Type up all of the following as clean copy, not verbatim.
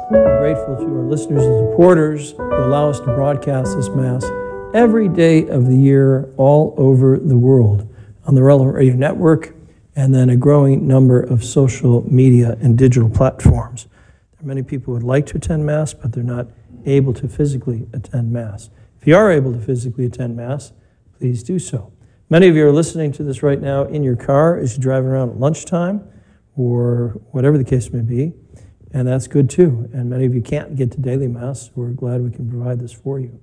We're grateful to our listeners and supporters who allow us to broadcast this Mass every day of the year all over the world on the Relevant Radio Network and then a growing number of social media and digital platforms. There are many people who would like to attend Mass, but they're not able to physically attend Mass. If you are able to physically attend Mass, please do so. Many of you are listening to this right now in your car as you're driving around at lunchtime or whatever the case may be, and that's good too. And many of you can't get to daily Mass. We're glad we can provide this for you.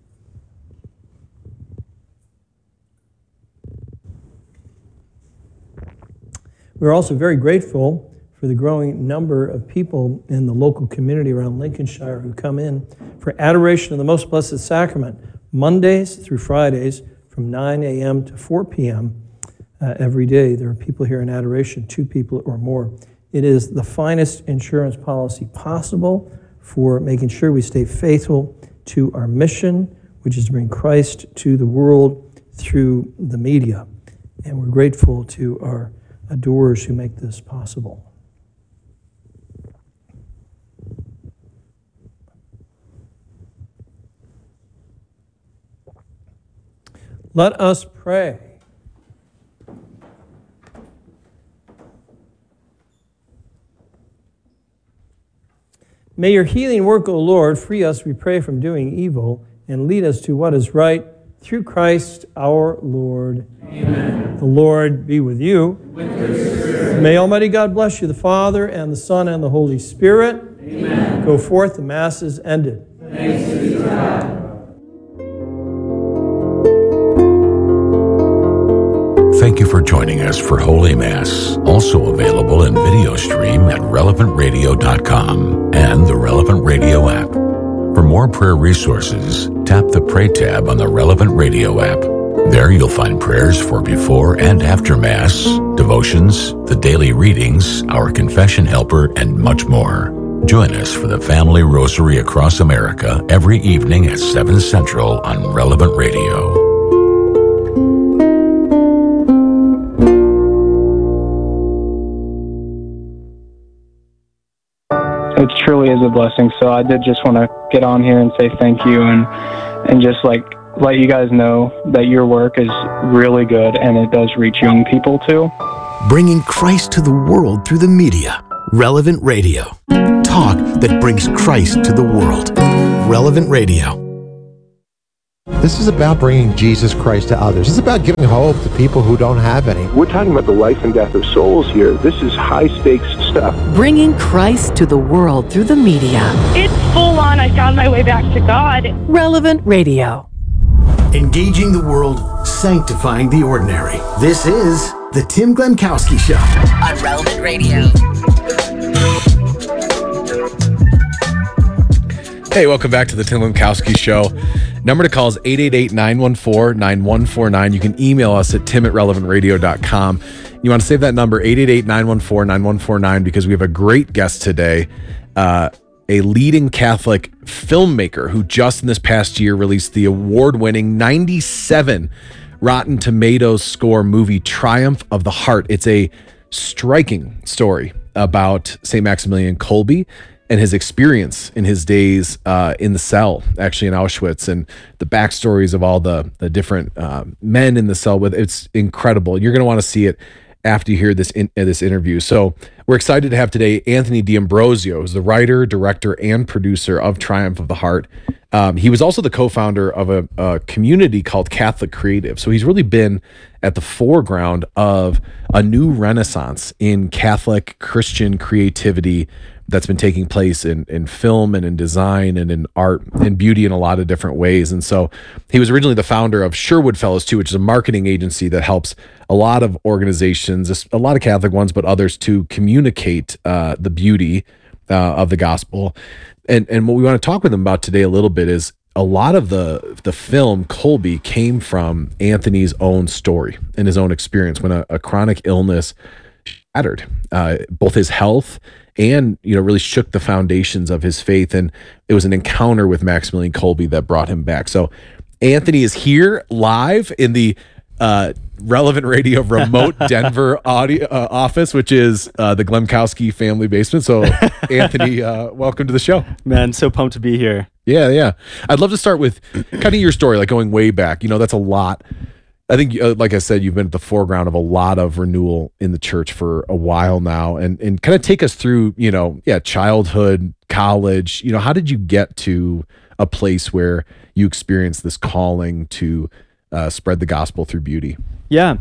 We're also very grateful for the growing number of people in the local community around Lincolnshire who come in for adoration of the Most Blessed Sacrament, Mondays through Fridays from 9 a.m. to 4 p.m. Every day. There are people here in adoration, 2 people or more. It is the finest insurance policy possible for making sure we stay faithful to our mission, which is to bring Christ to the world through the media. And we're grateful to our adorers who make this possible. Let us pray. May your healing work, O Lord, free us, we pray, from doing evil and lead us to what is right through Christ our Lord. Amen. The Lord be with you. With your spirit. May Almighty God bless you, the Father, and the Son, and the Holy Spirit. Amen. Go forth, the Mass is ended. Thanks be to God. Thank you for joining us for Holy Mass, also available in video stream at relevantradio.com and the Relevant Radio app. For more prayer resources, tap the Pray tab on the Relevant Radio app. There you'll find prayers for before and after Mass, devotions, the daily readings, our confession helper, and much more. Join us for the Family Rosary across America every evening at 7 Central on Relevant Radio. It truly is a blessing. So I did just want to get on here and say thank you and just like let you guys know that your work is really good and it does reach young people too. Bringing Christ to the world through the media. Relevant Radio. Talk that brings Christ to the world. Relevant Radio. This is about bringing Jesus Christ to others. It's about giving hope to people who don't have any. We're talking about the life and death of souls here. This is high-stakes stuff. Bringing Christ to the world through the media. It's full on. I found my way back to God. Relevant Radio. Engaging the world, sanctifying the ordinary. This is The Tim Glemkowski Show. On Relevant Radio. Hey, welcome back to the Tim Glemkowski Show. Number to call is 888-914-9149. You can email us at tim@relevantradio.com. You want to save that number, 888-914-9149, because we have a great guest today, a leading Catholic filmmaker who just in this past year released the award-winning 97 Rotten Tomatoes score movie Triumph of the Heart. It's a striking story about St. Maximilian Kolbe and his experience in his days in the cell, actually in Auschwitz, and the backstories of all the different men in the cell. It's incredible. You're going to want to see it after you hear this interview. So we're excited to have today Anthony D'Ambrosio, who's the writer, director, and producer of Triumph of the Heart. He was also the co-founder of a community called Catholic Creative. So he's really been at the foreground of a new renaissance in Catholic Christian creativity that's been taking place in film and in design and in art and beauty in a lot of different ways. And so he was originally the founder of Sherwood Fellows too, which is a marketing agency that helps a lot of organizations, a lot of Catholic ones, but others, to communicate the beauty of the gospel. And what we want to talk with him about today a little bit is a lot of the film Kolbe came from Anthony's own story and his own experience when a chronic illness shattered both his health and really shook the foundations of his faith. And it was an encounter with Maximilian Kolbe that brought him back. So Anthony is here live in the Relevant Radio remote Denver audio office, which is the Glemkowski family basement. So, Anthony, welcome to the show. Man, so pumped to be here. Yeah. I'd love to start with kind of your story, like going way back. That's a lot. I think, like I said, you've been at the foreground of a lot of renewal in the church for a while now, and kind of take us through, childhood, college. How did you get to a place where you experienced this calling to spread the gospel through beauty? Yeah.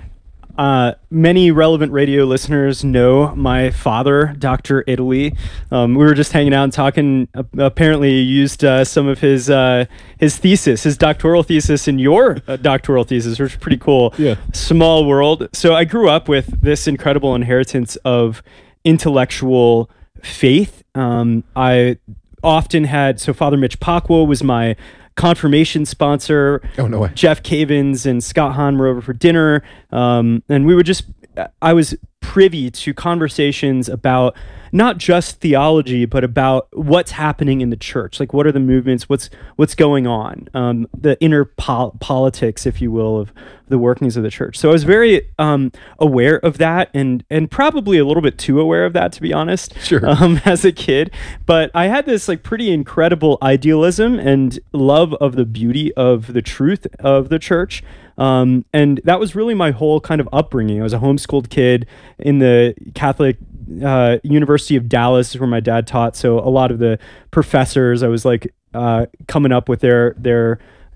Many Relevant Radio listeners know my father, Dr. Italy. We were just hanging out and talking. Apparently, he used some of his thesis, his doctoral thesis in your doctoral thesis, which is pretty cool. Yeah. Small world. So I grew up with this incredible inheritance of intellectual faith. I often had, so Father Mitch Pacwa was my confirmation sponsor. Oh, no way. Jeff Cavins and Scott Hahn were over for dinner. And I was privy to conversations about not just theology, but about what's happening in the church. Like, what are the movements? What's going on? The inner politics, if you will, of the workings of the church. So I was very aware of that, and probably a little bit too aware of that, to be honest. Sure. As a kid, but I had this like pretty incredible idealism and love of the beauty of the truth of the church. And that was really my whole kind of upbringing. I was a homeschooled kid in the Catholic University of Dallas, is where my dad taught. So a lot of the professors, I was like coming up with their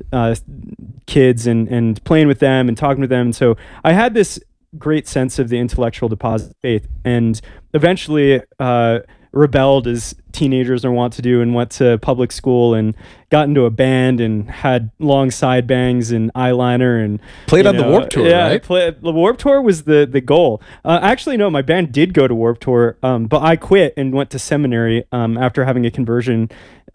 kids and playing with them and talking to them. And so I had this great sense of the intellectual deposit of faith, and eventually rebelled as teenagers are wont to do, and went to public school and got into a band and had long side bangs and eyeliner and played on the Warped Tour, right? The Warped Tour was the goal. Actually, no, my band did go to Warped Tour, but I quit and went to seminary after having a conversion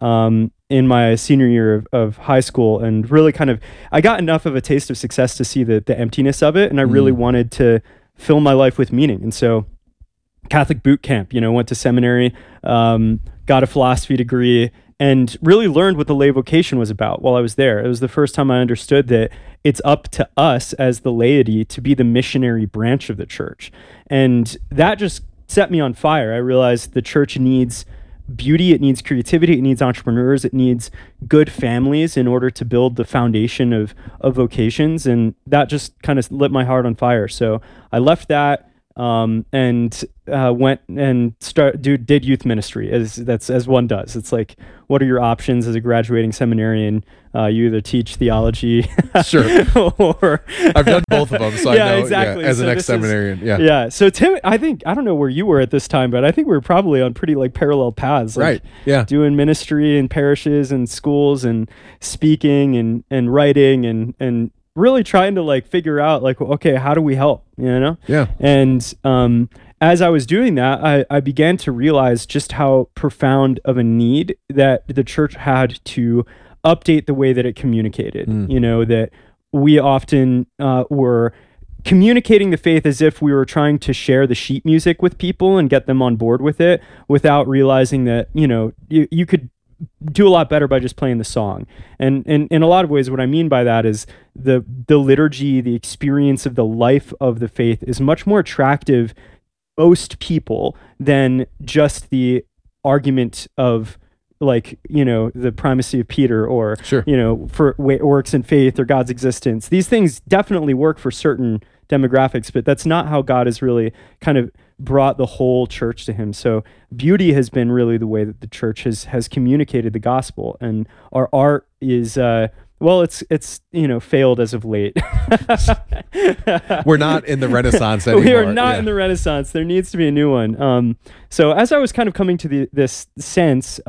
in my senior year of high school, and really I got enough of a taste of success to see the emptiness of it, and I really wanted to fill my life with meaning. And so Catholic boot camp, went to seminary, got a philosophy degree, and really learned what the lay vocation was about while I was there. It was the first time I understood that it's up to us as the laity to be the missionary branch of the church. And that just set me on fire. I realized the church needs beauty, it needs creativity, it needs entrepreneurs, it needs good families in order to build the foundation of vocations. And that just kind of lit my heart on fire. So I left that, and went and did youth ministry as one does. It's like, what are your options as a graduating seminarian? You either teach theology, sure, or I've done both of them, so yeah, I know exactly. As an ex-seminarian, yeah. So Tim, I don't know where you were at this time, but I think we were probably on pretty parallel paths, right? Yeah, doing ministry in parishes and schools and speaking and writing and really trying to figure out okay, how do we help, Yeah. And as I was doing that, I began to realize just how profound of a need that the church had to update the way that it communicated. That we often were communicating the faith as if we were trying to share the sheet music with people and get them on board with it, without realizing that you could do a lot better by just playing the song. And in a lot of ways, what I mean by that is the liturgy, the experience of the life of the faith is much more attractive to most people than just the argument of the primacy of Peter, or sure, for works and faith or God's existence. These things definitely work for certain demographics, but that's not how God has really kind of brought the whole church to him. So beauty has been really the way that the church has communicated the gospel, and our art is it's failed as of late. We're not in the Renaissance anymore. We are not in the Renaissance. There needs to be a new one. So as I was kind of coming to this sense,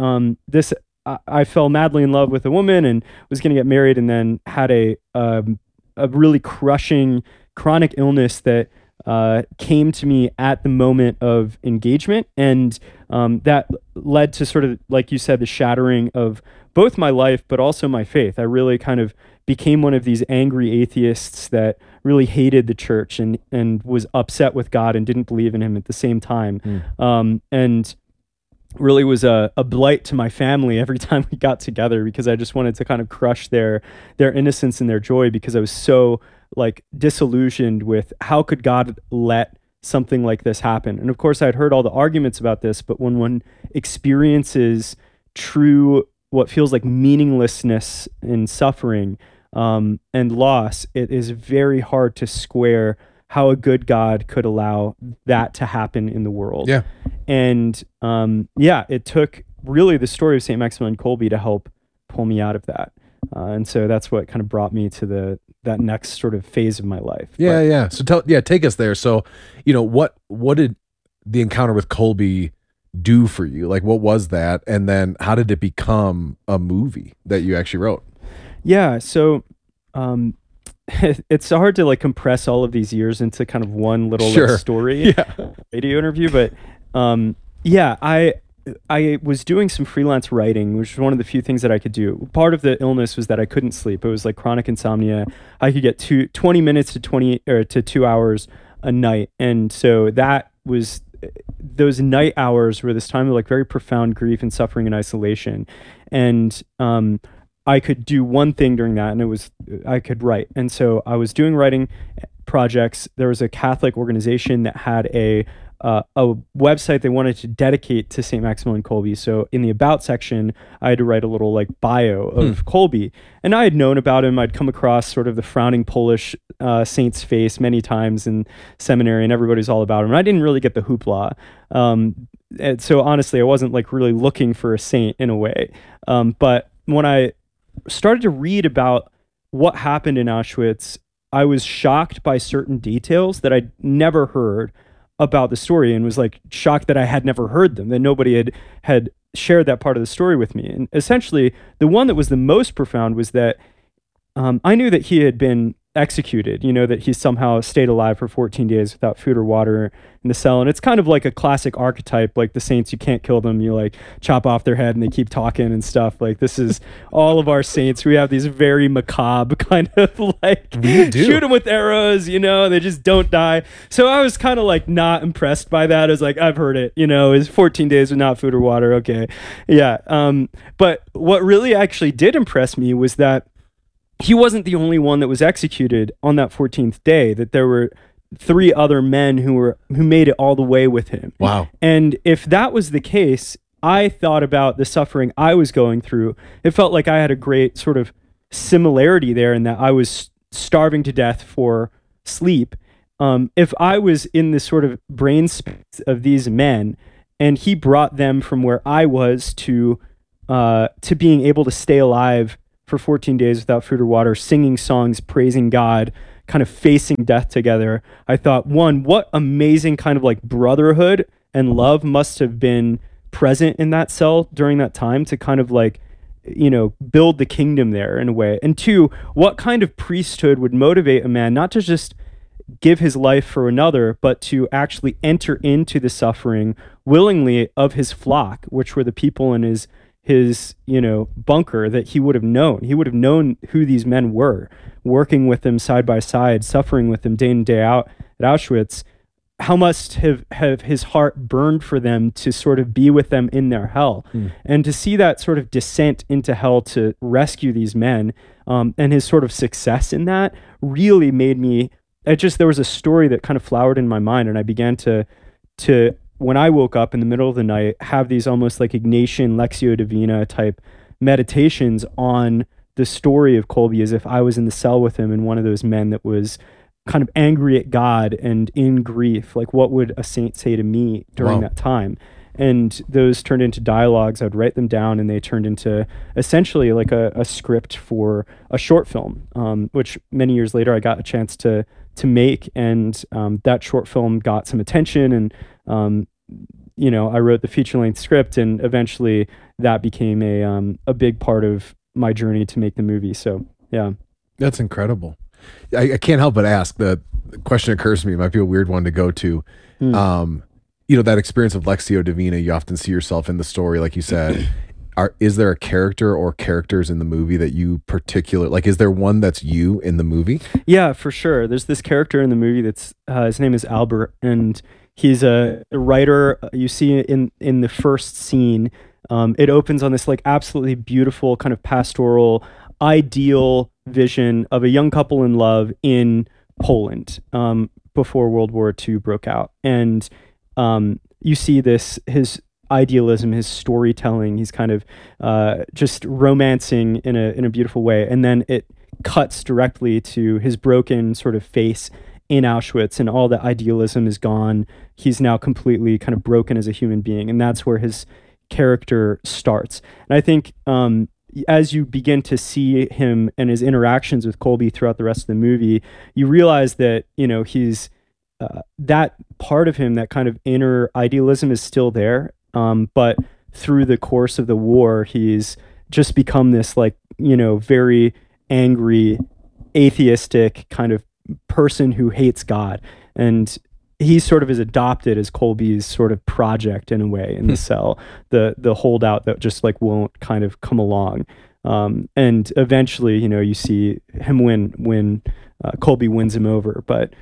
I fell madly in love with a woman and was going to get married, and then had a really crushing chronic illness that came to me at the moment of engagement, and that led to sort of, like you said, the shattering of both my life but also my faith. I really kind of became one of these angry atheists that really hated the church and was upset with God and didn't believe in him at the same time. And really was a blight to my family every time we got together, because I just wanted to kind of crush their innocence and their joy, because I was so like disillusioned with how could God let something like this happen. And of course I'd heard all the arguments about this, but when one experiences true, what feels like meaninglessness and suffering and loss, it is very hard to square how a good God could allow that to happen in the world. Yeah. And it took really the story of St. Maximilian Kolbe to help pull me out of that. And so that's what kind of brought me to that next sort of phase of my life. Yeah. So take us there. So, what did the encounter with Kolbe do for you? Like, what was that? And then how did it become a movie that you actually wrote? Yeah. So, it's hard to like compress all of these years into kind of one little like, story radio interview, but I was doing some freelance writing, which was one of the few things that I could do. Part of the illness was that I couldn't sleep. It was like chronic insomnia. I could get 20 minutes to 2 hours a night, and so that was those night hours were this time of like very profound grief and suffering and isolation, and I could do one thing during that, and it was I could write. And so I was doing writing projects. There was a Catholic organization that had a website they wanted to dedicate to St. Maximilian Kolbe. So in the about section, I had to write a little like bio of Kolbe. And I had known about him. I'd come across sort of the frowning Polish saint's face many times in seminary, and everybody's all about him. And I didn't really get the hoopla. And so honestly, I wasn't like really looking for a saint in a way. But when I started to read about what happened in Auschwitz, I was shocked by certain details that I'd never heard about the story, and was like shocked that I had never heard them, that nobody had shared that part of the story with me. And essentially the one that was the most profound was that I knew that he had been executed, that he somehow stayed alive for 14 days without food or water in the cell. And it's kind of like a classic archetype, like the saints, you can't kill them, you like chop off their head and they keep talking and stuff. Like this is all of our saints. We have these very macabre kind of like shoot them with arrows, they just don't die. So I was kind of like not impressed by that. I was like, I've heard it, it's 14 days without food or water. Okay. Yeah. But what really actually did impress me was that he wasn't the only one that was executed on that 14th day, that there were 3 other men who made it all the way with him. Wow. And if that was the case, I thought about the suffering I was going through. It felt like I had a great sort of similarity there in that I was starving to death for sleep. If I was in this sort of brain space of these men, and he brought them from where I was to being able to stay alive for 14 days without food or water, singing songs, praising God, kind of facing death together. I thought, one, what amazing kind of like brotherhood and love must have been present in that cell during that time to kind of like, build the kingdom there in a way. And 2, what kind of priesthood would motivate a man not to just give his life for another, but to actually enter into the suffering willingly of his flock, which were the people in his bunker that he would have known who these men were, working with them side by side, suffering with them day in, day out at Auschwitz. How must have his heart burned for them to sort of be with them in their hell, and to see that sort of descent into hell to rescue these men, and his sort of success in that really made me, there was a story that kind of flowered in my mind, and I began to when I woke up in the middle of the night, have these almost like Ignatian Lectio Divina type meditations on the story of Kolbe, as if I was in the cell with him and one of those men that was kind of angry at God and in grief. Like, what would a saint say to me during that time? And those turned into dialogues. I'd write them down, and they turned into essentially like a script for a short film, which many years later I got a chance to make. And that short film got some attention, and I wrote the feature-length script, and eventually that became a big part of my journey to make the movie. So, yeah. That's incredible. I can't help but ask. The question occurs to me, it might be a weird one to go to. That experience of Lectio Divina, you often see yourself in the story, like you said. Is there a character or characters in the movie that you is there one that's you in the movie? Yeah, for sure. There's this character in the movie that's his name is Albert, and he's a writer. You see in the first scene, it opens on this like absolutely beautiful kind of pastoral, ideal vision of a young couple in love in Poland before World War II broke out. And you see his idealism, his storytelling. He's kind of just romancing in a beautiful way. And then it cuts directly to his broken sort of face in Auschwitz, and all the idealism is gone. He's now completely kind of broken as a human being. And that's where his character starts. And I think as you begin to see him and his interactions with Colby throughout the rest of the movie, you realize that, he's that part of him, that kind of inner idealism is still there. But through the course of the war, he's just become this very angry, atheistic kind of person who hates God. And he sort of is adopted as Colby's sort of project in a way in the cell, the holdout that just won't kind of come along. And eventually, you see him when Colby wins him over, but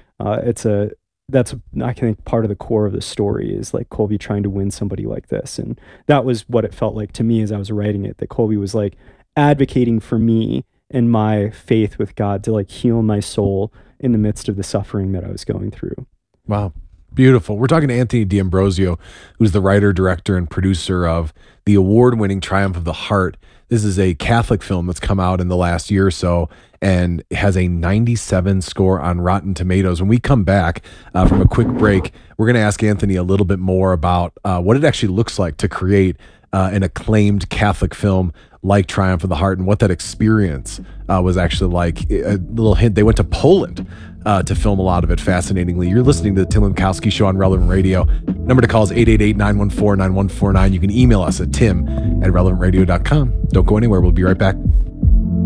that's I think part of the core of the story is Colby trying to win somebody like this. And that was what it felt like to me as I was writing it, that Colby was advocating for me and my faith with God to heal my soul in the midst of the suffering that I was going through. Wow. Beautiful. We're talking to Anthony D'Ambrosio, who's the writer, director, and producer of the award-winning Triumph of the Heart. This is a Catholic film that's come out in the last year or so and has a 97 score on Rotten Tomatoes. When we come back from a quick break, we're going to ask Anthony a little bit more about what it actually looks like to create an acclaimed Catholic film like Triumph of the Heart and what that experience was actually like. A little hint, they went to Poland to film a lot of it, fascinatingly. You're listening to the Tim Lemkowski Show on Relevant Radio. Number to call is 888-914-9149. You can email us at tim@relevantradio.com. Don't go anywhere. We'll be right back.